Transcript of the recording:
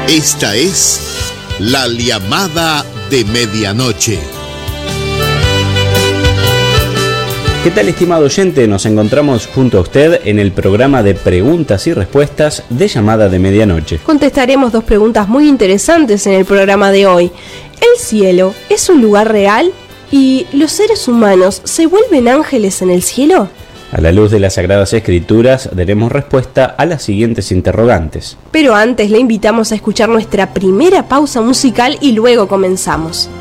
Esta es La Llamada de Medianoche. ¿Qué tal, estimado oyente? Nos encontramos junto a usted en el programa de preguntas y respuestas de Llamada de Medianoche. Contestaremos 2 preguntas muy interesantes en el programa de hoy. ¿El cielo es un lugar real? ¿Y los seres humanos se vuelven ángeles en el cielo? A la luz de las Sagradas Escrituras daremos respuesta a las siguientes interrogantes. Pero antes le invitamos a escuchar nuestra primera pausa musical y luego comenzamos.